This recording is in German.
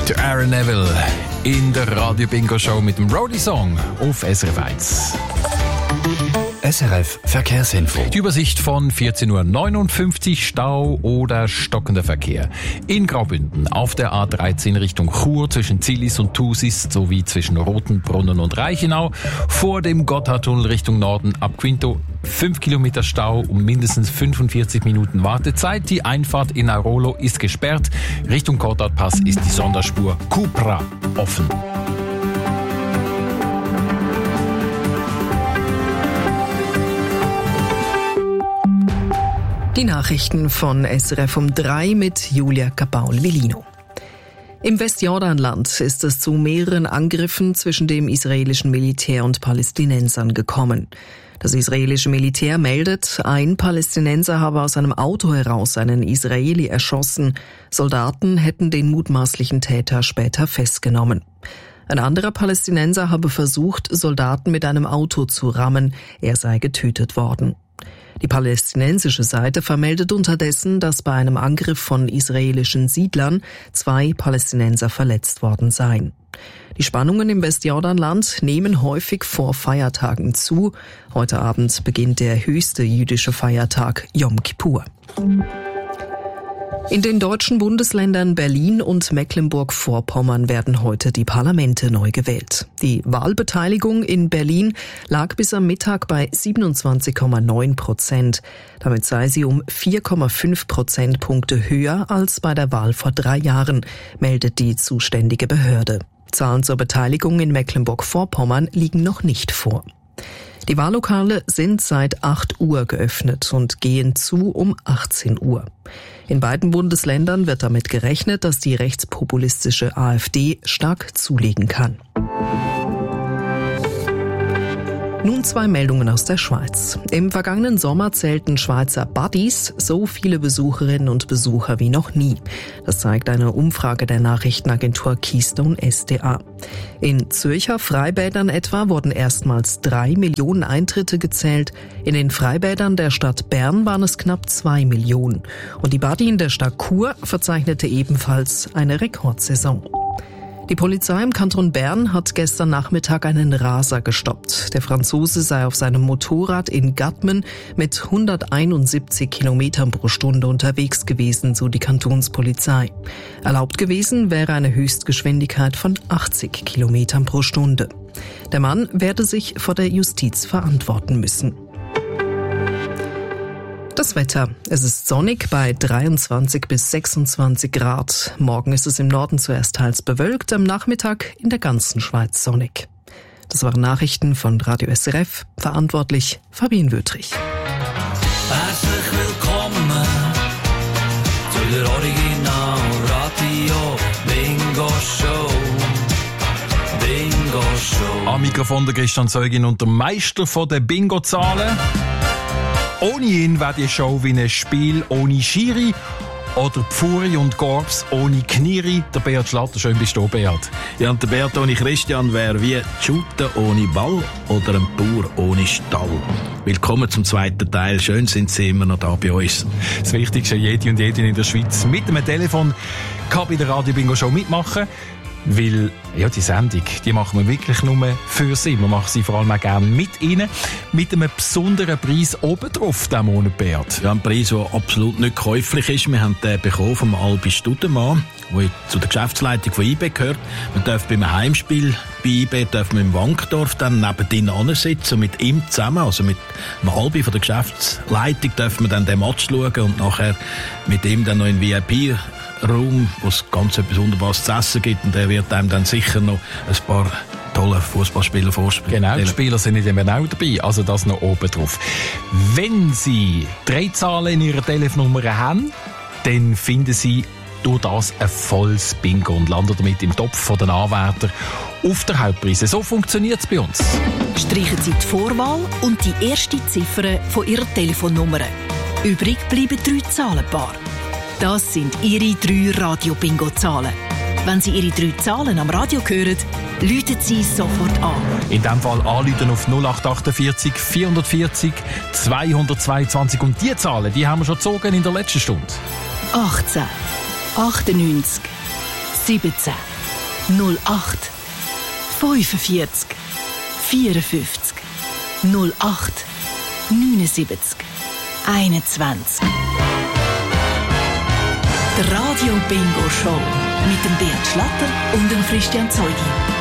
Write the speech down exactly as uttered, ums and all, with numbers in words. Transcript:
Der Aaron Neville in der Radio Bingo Show mit dem Roadie Song auf S R F eins. S R F Verkehrsinfo. Die Übersicht von vierzehn Uhr neunundfünfzig, Stau oder stockender Verkehr. In Graubünden auf der A dreizehn Richtung Chur zwischen Zillis und Thusis sowie zwischen Rotenbrunnen und Reichenau. Vor dem Gotthardtunnel Richtung Norden ab Quinto fünf Kilometer Stau und mindestens fünfundvierzig Minuten Wartezeit. Die Einfahrt in Airolo ist gesperrt. Richtung Gotthardpass ist die Sonderspur Cupra offen. Die Nachrichten von S R F um drei mit Julia Capaul-Velino. Im Westjordanland ist es zu mehreren Angriffen zwischen dem israelischen Militär und Palästinensern gekommen. Das israelische Militär meldet, ein Palästinenser habe aus einem Auto heraus einen Israeli erschossen. Soldaten hätten den mutmaßlichen Täter später festgenommen. Ein anderer Palästinenser habe versucht, Soldaten mit einem Auto zu rammen. Er sei getötet worden. Die palästinensische Seite vermeldet unterdessen, dass bei einem Angriff von israelischen Siedlern zwei Palästinenser verletzt worden seien. Die Spannungen im Westjordanland nehmen häufig vor Feiertagen zu. Heute Abend beginnt der höchste jüdische Feiertag Yom Kippur. In den deutschen Bundesländern Berlin und Mecklenburg-Vorpommern werden heute die Parlamente neu gewählt. Die Wahlbeteiligung in Berlin lag bis am Mittag bei siebenundzwanzig Komma neun Prozent. Damit sei sie um vier Komma fünf Prozentpunkte höher als bei der Wahl vor drei Jahren, meldet die zuständige Behörde. Zahlen zur Beteiligung in Mecklenburg-Vorpommern liegen noch nicht vor. Die Wahllokale sind seit acht Uhr geöffnet und gehen zu um achtzehn Uhr. In beiden Bundesländern wird damit gerechnet, dass die rechtspopulistische AfD stark zulegen kann. Nun zwei Meldungen aus der Schweiz. Im vergangenen Sommer zählten Schweizer Buddies so viele Besucherinnen und Besucher wie noch nie. Das zeigt eine Umfrage der Nachrichtenagentur Keystone S D A. In Zürcher Freibädern etwa wurden erstmals drei Millionen Eintritte gezählt. In den Freibädern der Stadt Bern waren es knapp zwei Millionen. Und die Buddy in der Stadt Chur verzeichnete ebenfalls eine Rekordsaison. Die Polizei im Kanton Bern hat gestern Nachmittag einen Raser gestoppt. Der Franzose sei auf seinem Motorrad in Gatmen mit hunderteinundsiebzig Kilometern pro Stunde unterwegs gewesen, so die Kantonspolizei. Erlaubt gewesen wäre eine Höchstgeschwindigkeit von achtzig Kilometern pro Stunde. Der Mann werde sich vor der Justiz verantworten müssen. Das Wetter. Es ist sonnig bei dreiundzwanzig bis sechsundzwanzig Grad. Morgen ist es im Norden zuerst teils bewölkt, am Nachmittag in der ganzen Schweiz sonnig. Das waren Nachrichten von Radio S R F. Verantwortlich Fabienne Wötrich. Herzlich willkommen zu der Original Radio Bingo Show. Bingo Show. Am Mikrofon der Christian Zeugin und der Meister von der Bingo-Zahlen. Ohne ihn wäre die Show wie ein Spiel ohne Schiri oder Pfuri und Gorbs ohne Kniri. Der Beat Schlatter, schön bist du, Beat. Ja, und der Beat ohne Christian wäre wie Shooter ohne Ball oder ein Bauer ohne Stall. Willkommen zum zweiten Teil. Schön sind Sie immer noch da bei uns. Das Wichtigste, jede und jede in der Schweiz mit einem Telefon kann bei der Radio Bingo Show mitmachen. Weil, ja, die Sendung, die machen wir wirklich nur für Sie. Wir machen sie vor allem auch gerne mit Ihnen. Mit einem besonderen Preis oben drauf, diesen Monat, Beat. Ja, ein Preis, der absolut nicht käuflich ist. Wir haben den bekommen vom Albi Studemann, der zu der Geschäftsleitung von I B gehört. Man darf beim Heimspiel bei I B dürfen wir im Wankdorf dann neben ihnen sitzen und mit ihm zusammen, also mit dem Albi von der Geschäftsleitung, dürfen wir dann den Match schauen und nachher mit ihm dann noch in V I P Raum, wo es ganz etwas Wunderbares zu essen gibt, und der wird einem dann sicher noch ein paar tolle Fußballspieler vorspielen. Genau, die Spieler sind nicht immer auch dabei, also das noch oben drauf. Wenn Sie drei Zahlen in Ihrer Telefonnummer haben, dann finden Sie durch das ein volles Bingo und landen damit im Topf von den Anwärtern auf der Hauptpreise. So funktioniert es bei uns. Streichen Sie die Vorwahl und die erste Ziffer von Ihrer Telefonnummer. Übrig bleiben drei Zahlenpaare. Das sind Ihre drei Radio-Bingo-Zahlen. Wenn Sie Ihre drei Zahlen am Radio hören, läuten Sie sofort an. In diesem Fall anrufen auf null acht achtundvierzig vierhundertvierzig zweihundertzweiundzwanzig. Und die Zahlen, die haben wir schon gezogen in der letzten Stunde. achtzehn, achtundneunzig, siebzehn, null acht fünfundvierzig vierundfünfzig null acht neunundsiebzig einundzwanzig. Der Radio Bingo Show mit dem Beat Schlatter und dem Christian Zeugi.